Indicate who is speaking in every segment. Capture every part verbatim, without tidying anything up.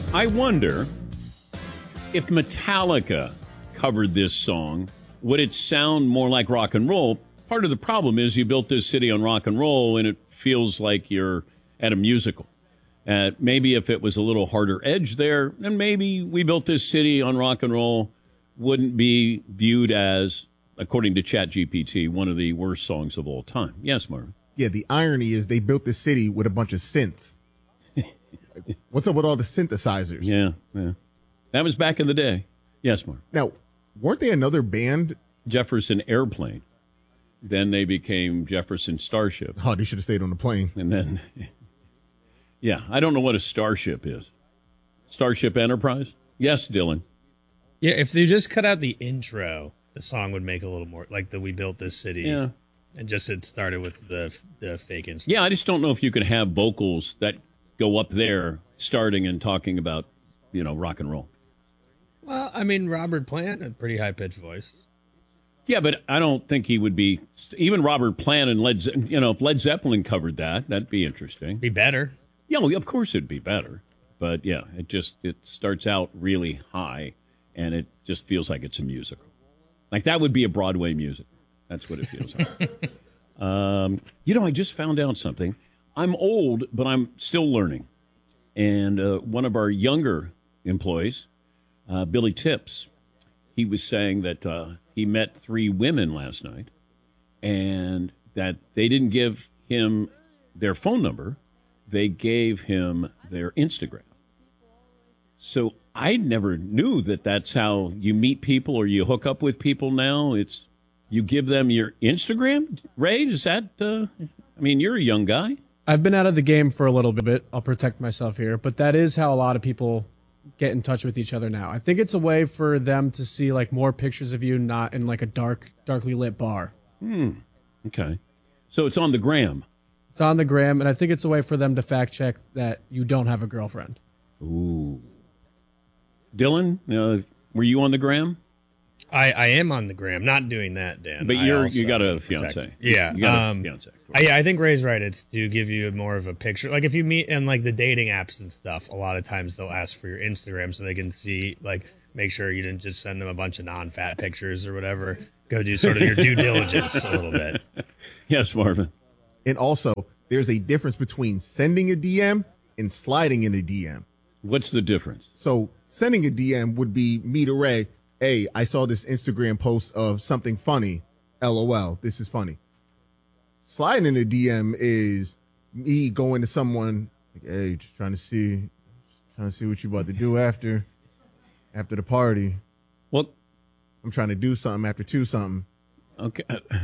Speaker 1: I wonder if Metallica covered this song, would it sound more like rock and roll? Part of the problem is you built this city on rock and roll, and it feels like you're at a musical. Uh, maybe if it was a little harder edge there, then maybe we built this city on rock and roll wouldn't be viewed as, according to ChatGPT, one of the worst songs of all time. Yes, Marvin?
Speaker 2: Yeah, the irony is they built this city with a bunch of synths. What's up with all the synthesizers?
Speaker 1: Yeah, yeah. That was back in the day. Yes, Mark.
Speaker 2: Now, weren't they another band?
Speaker 1: Jefferson Airplane. Then they became Jefferson Starship.
Speaker 2: Oh, they should have stayed on the plane.
Speaker 1: And then, yeah, I don't know what a Starship is. Starship Enterprise? Yes, Dylan.
Speaker 3: Yeah, if they just cut out the intro, the song would make a little more, like the We Built This City.
Speaker 1: Yeah.
Speaker 3: And just it started with the the fake intro.
Speaker 1: Yeah, I just don't know if you can have vocals that go up there starting and talking about, you know, rock and roll.
Speaker 3: Well, I mean, Robert Plant, a pretty high-pitched voice.
Speaker 1: Yeah, but I don't think he would be, even Robert Plant and Led, Ze- you know, if Led Zeppelin covered that, that'd be interesting.
Speaker 3: Be better.
Speaker 1: Yeah, well, of course it'd be better. But yeah, it just, it starts out really high and it just feels like it's a musical. Like that would be a Broadway music. That's what it feels like. um, you know, I just found out something. I'm old, but I'm still learning. And uh, one of our younger employees, uh, Billy Tips, he was saying that uh, he met three women last night and that they didn't give him their phone number. They gave him their Instagram. So I never knew that that's how you meet people or you hook up with people now. It's you give them your Instagram. Ray, is that, uh, I mean, you're a young guy.
Speaker 4: I've been out of the game for a little bit. I'll protect myself here. But that is how a lot of people get in touch with each other now. I think it's a way for them to see like more pictures of you, not in like a dark, darkly lit bar.
Speaker 1: Hmm. Okay. So it's on the gram.
Speaker 4: It's on the gram, and I think it's a way for them to fact check that you don't have a girlfriend.
Speaker 1: Ooh. Dylan, uh, were you on the gram?
Speaker 3: I, I am on the gram, not doing that, Dan.
Speaker 1: But
Speaker 3: I
Speaker 1: you're
Speaker 3: also
Speaker 1: you got a
Speaker 3: protect-
Speaker 1: fiance.
Speaker 3: Yeah,
Speaker 1: You got
Speaker 3: um,
Speaker 1: a fiance.
Speaker 3: I, yeah, I think Ray's right. It's to give you more of a picture. Like if you meet in like the dating apps and stuff, a lot of times they'll ask for your Instagram so they can see, like, make sure you didn't just send them a bunch of non-fat pictures or whatever. Go do sort of your due diligence a little bit.
Speaker 1: Yes, Marvin.
Speaker 2: And also, there's a difference between sending a D M and sliding in a D M.
Speaker 1: What's the difference?
Speaker 2: So sending a D M would be me to Ray. Hey, I saw this Instagram post of something funny. LOL. This is funny. Sliding in a D M is me going to someone like, hey, just trying to see, trying to see what you about to do after, after the party.
Speaker 1: Well,
Speaker 2: I'm trying to do something after two something.
Speaker 1: Okay.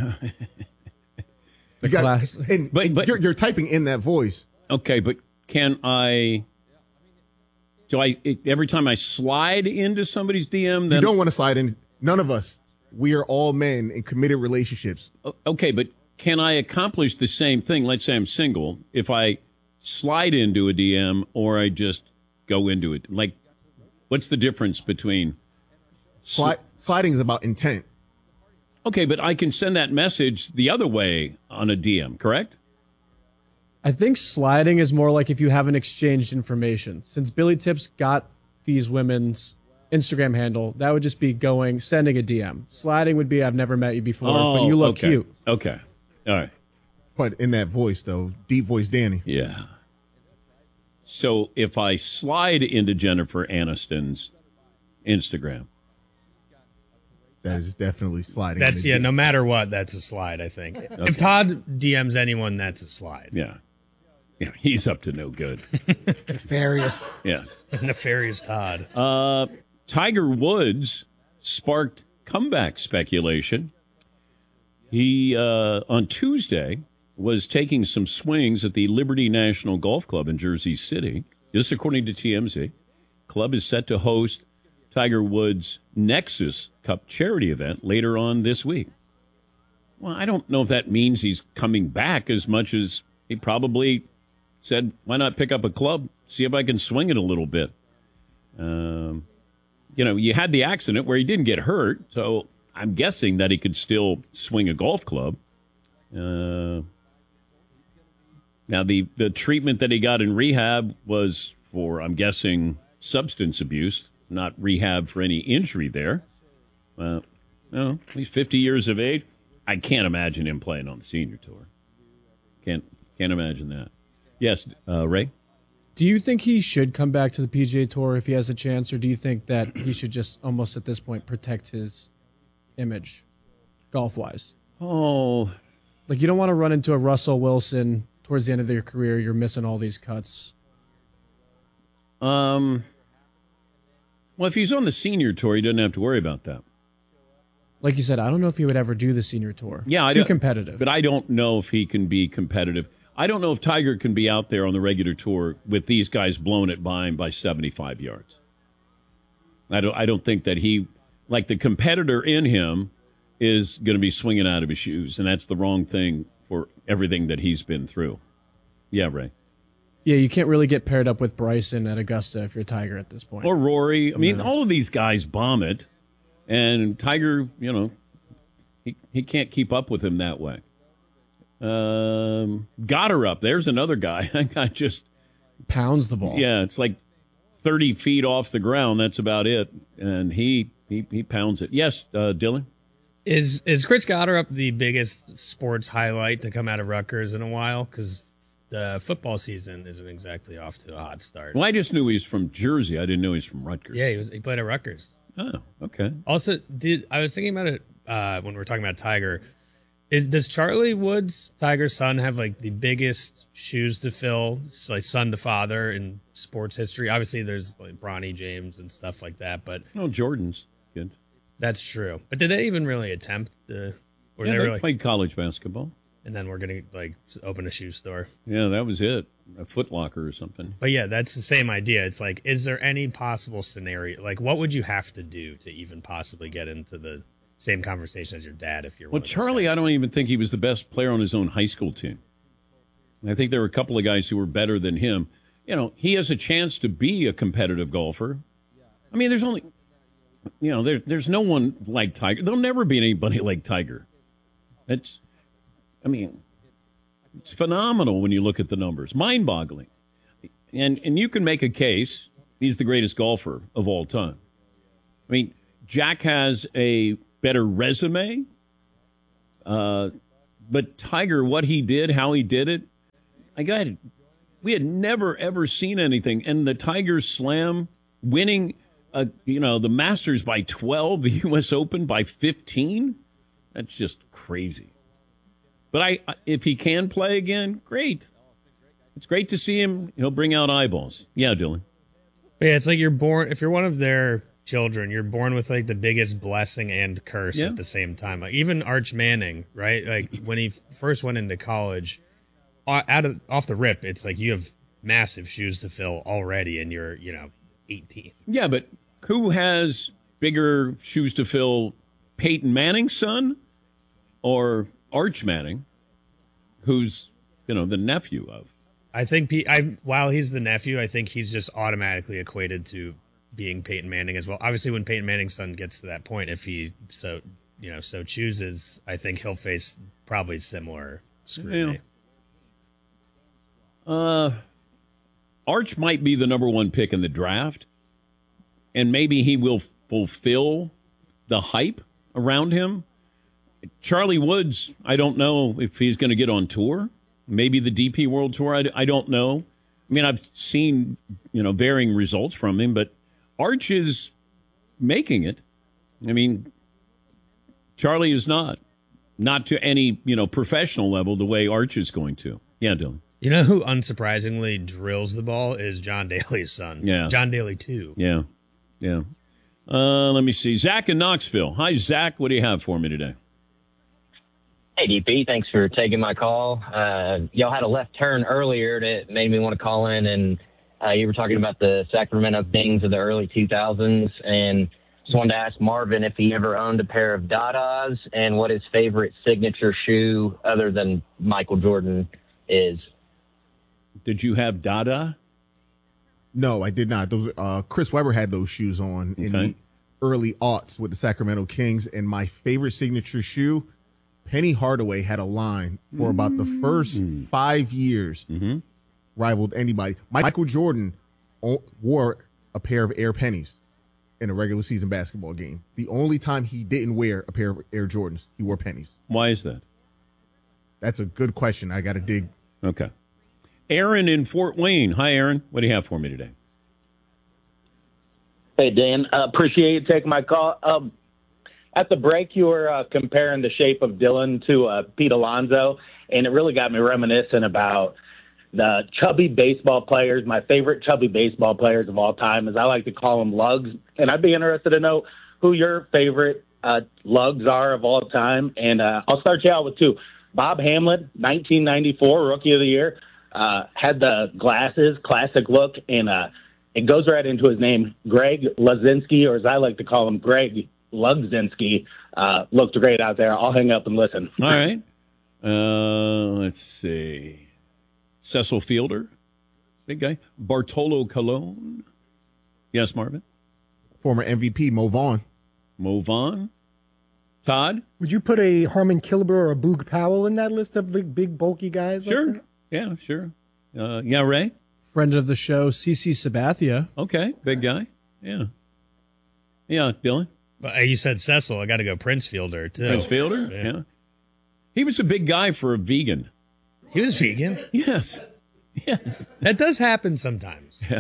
Speaker 2: You got,
Speaker 4: class.
Speaker 2: and,
Speaker 1: But-
Speaker 2: and
Speaker 1: but-
Speaker 2: you're, you're typing in that voice.
Speaker 1: Okay, but can I? Do I every time I slide into somebody's D M? Then
Speaker 2: You don't want to slide in. None of us. We are all men in committed relationships.
Speaker 1: okay, but can I accomplish the same thing? Let's say I'm single. If I slide into a D M or I just go into it, like, what's the difference between?
Speaker 2: Sli- sliding is about intent.
Speaker 1: Okay, but I can send that message the other way on a D M, correct?
Speaker 4: I think sliding is more like if you haven't exchanged information. Since Billy Tips got these women's Instagram handle, that would just be going, sending a D M. Sliding would be, I've never met you before, but you look
Speaker 1: okay.
Speaker 4: cute.
Speaker 1: Okay. All right.
Speaker 2: But in that voice, though, deep voice Danny.
Speaker 1: Yeah. So if I slide into Jennifer Aniston's Instagram,
Speaker 2: That is definitely sliding.
Speaker 3: That's,
Speaker 2: in the
Speaker 3: yeah,
Speaker 2: D M.
Speaker 3: no matter what, that's a slide, I think. If Todd D Ms anyone, that's a slide.
Speaker 1: yeah. Yeah, he's up to no good.
Speaker 5: Nefarious.
Speaker 1: Yes.
Speaker 3: Nefarious Todd.
Speaker 1: Uh, Tiger Woods sparked comeback speculation. He, uh, on Tuesday, was taking some swings at the Liberty National Golf Club in Jersey City. This, according to T M Z. Club is set to host Tiger Woods' Nexus Cup charity event later on this week. Well, I don't know if that means he's coming back as much as he probably said, why not pick up a club, see if I can swing it a little bit. Um, you know, you had the accident where he didn't get hurt, so I'm guessing that he could still swing a golf club. Uh, now, the, the treatment that he got in rehab was for, I'm guessing, substance abuse, not rehab for any injury there. Well, no, he's fifty years of age. I can't imagine him playing on the senior tour. Can't can't imagine that. Yes, uh, Ray?
Speaker 4: Do you think he should come back to the P G A Tour if he has a chance, or do you think that he should just almost at this point protect his image, golf-wise?
Speaker 1: Oh,
Speaker 4: like you don't want to run into a Russell Wilson towards the end of their career. You're missing all these cuts.
Speaker 1: Um. Well, if he's on the senior tour, he doesn't have to worry about that.
Speaker 4: Like you said, I don't know if he would ever do the senior tour.
Speaker 1: Yeah, I
Speaker 4: too
Speaker 1: don't,
Speaker 4: competitive.
Speaker 1: But I don't know if he can be competitive. I don't know if Tiger can be out there on the regular tour with these guys blowing it by him by seventy-five yards. I don't. I don't think that he, like the competitor in him, is going to be swinging out of his shoes, and that's the wrong thing for everything that he's been through. Yeah, Ray.
Speaker 4: Yeah, you can't really get paired up with Bryson at Augusta if you're Tiger at this point.
Speaker 1: Or Rory. I mean,
Speaker 4: No.
Speaker 1: all of these guys bomb it, and Tiger, you know, he he can't keep up with him that way. Um, got her up. There's another guy. That guy just
Speaker 4: pounds the ball.
Speaker 1: Yeah, it's like thirty feet off the ground. That's about it, and he he, he pounds it. Yes, uh, Dylan.
Speaker 3: Is is Chris Gotterup the biggest sports highlight to come out of Rutgers in a while? Because the football season isn't exactly off to a hot start.
Speaker 1: Well, I just knew he was from Jersey. I didn't know he was from Rutgers.
Speaker 3: Yeah, he was. He played at Rutgers.
Speaker 1: Oh, okay.
Speaker 3: Also, did I was thinking about it uh, when we were talking about Tiger. Is, does Charlie Woods, Tiger's son, have like the biggest shoes to fill, like son to father in sports history? Obviously, there's like Bronny James and stuff like that, but
Speaker 1: no, Jordan's good.
Speaker 3: That's true. But did they even really attempt the? Or
Speaker 1: Yeah,
Speaker 3: they,
Speaker 1: they
Speaker 3: really,
Speaker 1: played college basketball.
Speaker 3: And then we're gonna like open a shoe store.
Speaker 1: Yeah, that was it. A Foot Locker or something.
Speaker 3: But yeah, that's the same idea. It's like, is there any possible scenario? Like, what would you have to do to even possibly get into the same conversation as your dad if you're
Speaker 1: Well, Charlie, I don't even think he was the best player on his own high school team. I think there were a couple of guys who were better than him. You know, he has a chance to be a competitive golfer. I mean, there's only, you know, there, there's no one like Tiger. There'll never be anybody like Tiger. That's, I mean, it's phenomenal when you look at the numbers. Mind-boggling. And, and you can make a case he's the greatest golfer of all time. I mean, Jack has a better resume, uh, but Tiger, what he did, how he did it, I got it. We had never ever seen anything. And the Tiger Slam, winning, uh, you know, the Masters by twelve, the U S Open by fifteen, that's just crazy. But I, if he can play again, great. It's great to see him. He'll bring out eyeballs. Yeah, Dylan.
Speaker 3: Yeah, it's like you're born. If you're one of their children, you're born with like the biggest blessing and curse
Speaker 1: Yeah.
Speaker 3: at the same time. Like even Arch Manning, right? Like when he first went into college, uh, out of off the rip, it's like you have massive shoes to fill already, and you're you know eighteen.
Speaker 1: Yeah, but who has bigger shoes to fill, Peyton Manning's son or Arch Manning, who's, you know, the nephew of?
Speaker 3: I think P- I while he's the nephew, I think he's just automatically equated to being Peyton Manning as well. Obviously, when Peyton Manning's son gets to that point, if he so you know so chooses, I think he'll face probably similar scrutiny.
Speaker 1: Yeah. Uh, Arch might be the number one pick in the draft, and maybe he will fulfill the hype around him. Charlie Woods, I don't know if he's going to get on tour. Maybe the D P World Tour. I, I don't know. I mean, I've seen, you know, varying results from him, but Arch is making it. I mean, Charlie is not. Not to any, you know, professional level the way Arch is going to. Yeah, Dylan.
Speaker 3: You know who unsurprisingly drills the ball is John Daly's son.
Speaker 1: Yeah.
Speaker 3: John Daly too.
Speaker 1: Yeah, yeah. Uh, let me see. Zach in Knoxville. Hi, Zach. What do you have for me today?
Speaker 6: Hey, D P. Thanks for taking my call. Uh, y'all had a left turn earlier that made me want to call in, and uh, you were talking about the Sacramento Kings of the early two thousands, and just wanted to ask Marvin if he ever owned a pair of Dadas and what his favorite signature shoe other than Michael Jordan is.
Speaker 1: Did you have Dada?
Speaker 2: No, I did not. Those uh, Chris Webber had those shoes on in
Speaker 1: Okay.
Speaker 2: the early aughts with the Sacramento Kings, and my favorite signature shoe, Penny Hardaway had a line for about the first five years,
Speaker 1: Mm-hmm.
Speaker 2: rivaled anybody. Michael Jordan o- wore a pair of Air Pennies in a regular season basketball game. The only time he didn't wear a pair of Air Jordans, he wore pennies.
Speaker 1: Why is that?
Speaker 2: That's a good question. I got to dig.
Speaker 1: Okay. Aaron in Fort Wayne. Hi, Aaron. What do you have for me today?
Speaker 7: Hey, Dan. Uh, appreciate you taking my call. Um, at the break, you were uh, comparing the shape of Dylan to uh, Pete Alonso, and it really got me reminiscent about the chubby baseball players. My favorite chubby baseball players of all time, as I like to call them, lugs. And I'd be interested to know who your favorite uh, lugs are of all time. And uh, I'll start you out with two. Bob Hamlin, nineteen ninety-four, Rookie of the Year, uh, had the glasses, classic look, and uh, it goes right into his name. Greg Luzinski, or as I like to call him, Greg Lugzinski, uh, looked great out there. I'll hang up and listen.
Speaker 1: All right. Uh, let's see. Cecil Fielder, big guy. Bartolo Colon. Yes, Marvin?
Speaker 2: Former M V P Mo Vaughn.
Speaker 1: Mo Vaughn. Todd?
Speaker 5: Would you put a Harmon Killebrew or a Boog Powell in that list of big, big bulky guys?
Speaker 1: Sure.
Speaker 5: Like that?
Speaker 1: Yeah, sure. Uh, yeah, Ray?
Speaker 4: Friend of the show, CeCe Sabathia.
Speaker 1: Okay, big guy. Yeah. Yeah, Dylan?
Speaker 3: But uh, you said Cecil. I got to go Prince Fielder, too.
Speaker 1: Prince Fielder? Yeah. yeah. He was a big guy for a vegan.
Speaker 3: He was vegan.
Speaker 1: Yes. Yeah.
Speaker 3: That does happen sometimes.
Speaker 1: Yeah.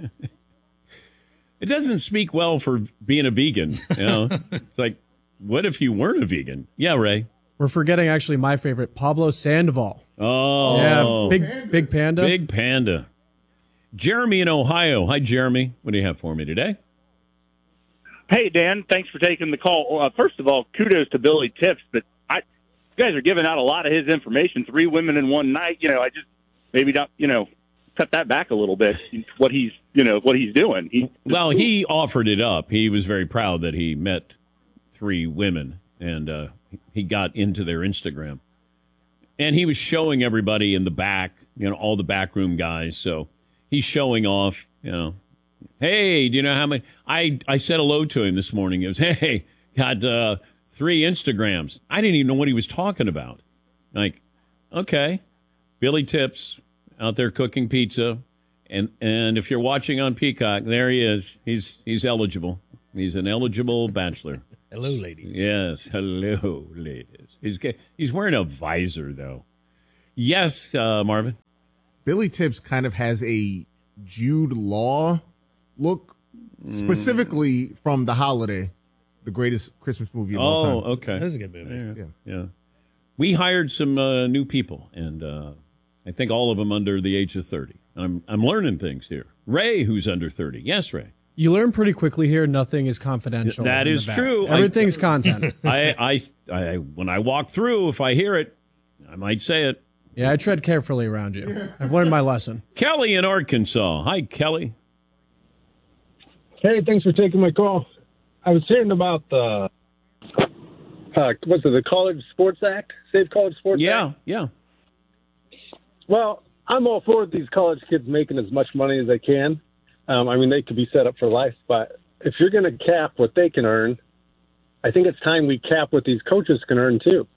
Speaker 1: It doesn't speak well for being a vegan. You know, it's like, what if you weren't a vegan? Yeah, Ray.
Speaker 4: We're forgetting actually my favorite, Pablo Sandoval.
Speaker 1: Oh.
Speaker 4: Yeah, big, big panda.
Speaker 1: Big panda. Jeremy in Ohio. Hi, Jeremy. What do you have for me today?
Speaker 8: Hey, Dan. Thanks for taking the call. Uh, first of all, kudos to Billy Tips, but I, you guys are giving out a lot of his information. Three women in one night. You know, I just maybe not. You know, cut that back a little bit. What he's, you know, what he's doing. He,
Speaker 1: well, he offered it up. He was very proud that he met three women, and uh, he got into their Instagram, and he was showing everybody in the back. You know, all the backroom guys. So he's showing off. You know, hey, do you know how many? I I said hello to him this morning. It was, hey, got. Uh, Three Instagrams. I didn't even know what he was talking about. Like, okay, Billy Tips out there cooking pizza, and and if you're watching on Peacock, there he is. He's he's eligible. He's an eligible bachelor.
Speaker 3: Hello, ladies.
Speaker 1: Yes, hello, ladies. He's he's wearing a visor though. Yes, uh, Marvin.
Speaker 2: Billy Tips kind of has a Jude Law look, specifically mm. from The Holiday. The greatest Christmas movie of
Speaker 1: oh,
Speaker 2: all time.
Speaker 1: Oh, okay.
Speaker 3: That was a good movie.
Speaker 1: Yeah. yeah. We hired some uh, new people, and uh, I think all of them under the age of thirty. I'm I'm learning things here. Ray, who's under thirty. Yes, Ray.
Speaker 4: You learn pretty quickly here. Nothing is confidential.
Speaker 1: That is true.
Speaker 4: Everything's
Speaker 1: I,
Speaker 4: content.
Speaker 1: I, I, I, when I walk through, if I hear it, I might say it.
Speaker 4: Yeah, I tread carefully around you. I've learned my lesson.
Speaker 1: Kelly in Arkansas. Hi, Kelly.
Speaker 9: Hey, thanks for taking my call. I was hearing about the, uh, what's it, the College Sports Act, Safe College Sports
Speaker 1: yeah,
Speaker 9: Act?
Speaker 1: Yeah, yeah.
Speaker 9: Well, I'm all for these college kids making as much money as they can. Um, I mean, they could be set up for life, but if you're going to cap what they can earn, I think it's time we cap what these coaches can earn, too.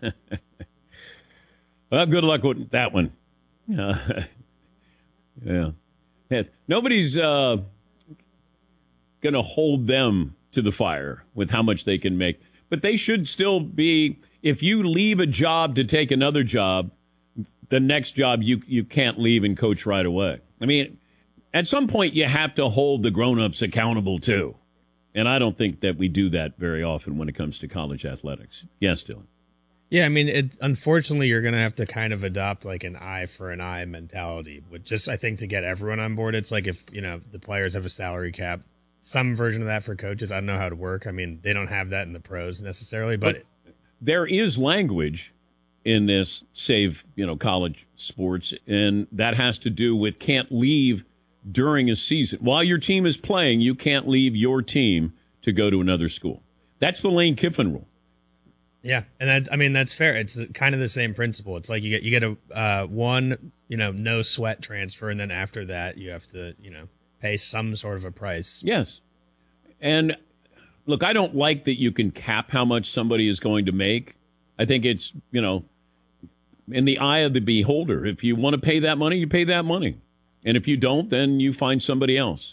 Speaker 1: Well, good luck with that one. Uh, yeah. yeah. Nobody's uh, going to hold them to the fire with how much they can make. But they should still be, if you leave a job to take another job, the next job you, you can't leave and coach right away. I mean, at some point you have to hold the grown-ups accountable too. And I don't think that we do that very often when it comes to college athletics. Yes, Dylan.
Speaker 3: Yeah, I mean, it, unfortunately, you're going to have to kind of adopt like an eye for an eye mentality. But just, I think, to get everyone on board, it's like if, you know, the players have a salary cap, some version of that for coaches. I don't know how it work. I mean, they don't have that in the pros necessarily, but,
Speaker 1: but there is language in this save, you know, college sports, and that has to do with can't leave during a season. While your team is playing, you can't leave your team to go to another school. That's the Lane Kiffin rule.
Speaker 3: Yeah, and that, I mean, that's fair. It's kind of the same principle. It's like you get you get a uh, one, you know, no sweat transfer, and then after that, you have to, you know, pay some sort of a price.
Speaker 1: Yes. And look, I don't like that you can cap how much somebody is going to make. I think it's, you know, in the eye of the beholder. If you want to pay that money, you pay that money. And if you don't, then you find somebody else.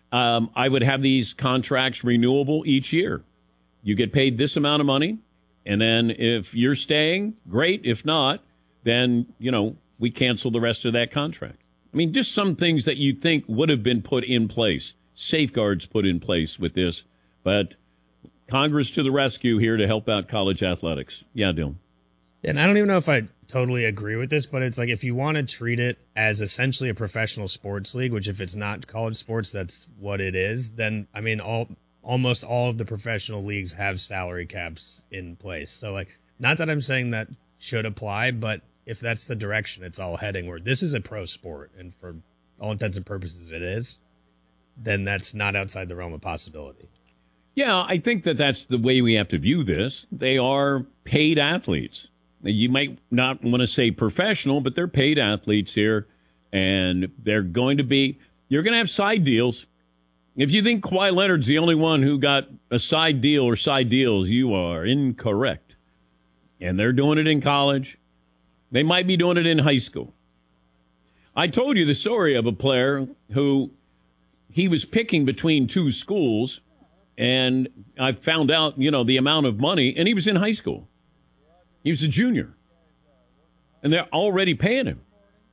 Speaker 1: um, I would have these contracts renewable each year. You get paid this amount of money, and then if you're staying, great. If not, then, you know, we cancel the rest of that contract. I mean, just some things that you think would have been put in place, safeguards put in place with this. But Congress to the rescue here to help out college athletics. Yeah, Dylan.
Speaker 3: And I don't even know if I totally agree with this, but it's like if you want to treat it as essentially a professional sports league, which if it's not college sports, that's what it is, then, I mean, all almost all of the professional leagues have salary caps in place. So, like, not that I'm saying that should apply, but if that's the direction it's all heading, where this is a pro sport, and for all intents and purposes it is, then that's not outside the realm of possibility.
Speaker 1: Yeah, I think that that's the way we have to view this. They are paid athletes. You might not want to say professional, but they're paid athletes here, and they're going to be, you're going to have side deals. If you think Kawhi Leonard's the only one who got a side deal or side deals, you are incorrect. And they're doing it in college. They might be doing it in high school. I told you the story of a player who he was picking between two schools, and I found out, you know, the amount of money, and he was in high school. He was a junior. And they're already paying him.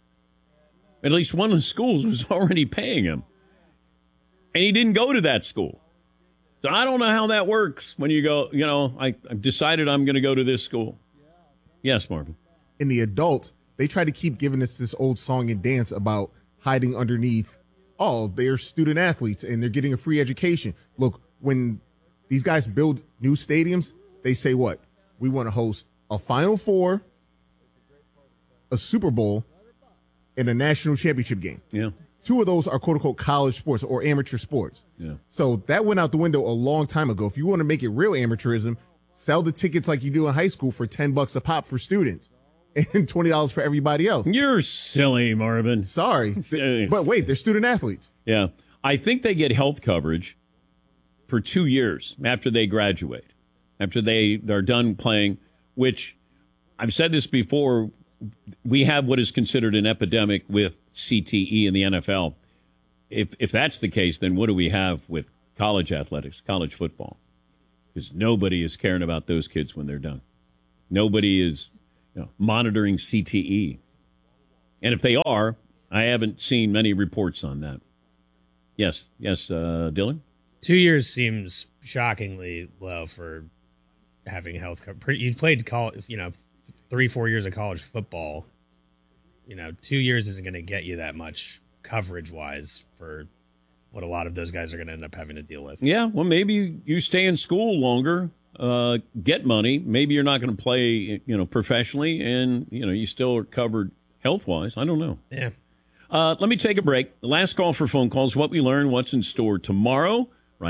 Speaker 1: At least one of the schools was already paying him. And he didn't go to that school. So I don't know how that works when you go, you know, I, I've decided I'm going to go to this school. Yes, Marvin.
Speaker 2: In the adults, they try to keep giving us this old song and dance about hiding underneath, oh, they're student athletes and they're getting a free education. Look, when these guys build new stadiums, they say what? We want to host a Final Four, a Super Bowl, and a national championship game.
Speaker 1: Yeah.
Speaker 2: Two of those are quote-unquote college sports or amateur sports.
Speaker 1: Yeah.
Speaker 2: So that went out the window a long time ago. If you want to make it real amateurism, sell the tickets like you do in high school for ten bucks a pop for students and twenty dollars for everybody else.
Speaker 1: You're silly, Marvin.
Speaker 2: Sorry. But wait, they're student athletes.
Speaker 1: Yeah. I think they get health coverage for two years after they graduate, after they, they're done playing, which I've said this before. We have what is considered an epidemic with C T E in the N F L. If if that's the case, then what do we have with college athletics, college football? Because nobody is caring about those kids when they're done. Nobody is, you know, monitoring C T E. And if they are, I haven't seen many reports on that. Yes, yes, uh, Dylan?
Speaker 3: Two years seems shockingly low for having health coverage. You played, college, you know, three, four years of college football. You know, two years isn't going to get you that much coverage-wise for what a lot of those guys are going to end up having to deal with.
Speaker 1: Yeah, well, maybe you stay in school longer, uh, get money. Maybe you're not going to play, you know, professionally, and, you know, you still are covered health-wise. I don't know.
Speaker 3: Yeah.
Speaker 1: Uh, let me take a break. The last call for phone calls, what we learn, what's in store tomorrow.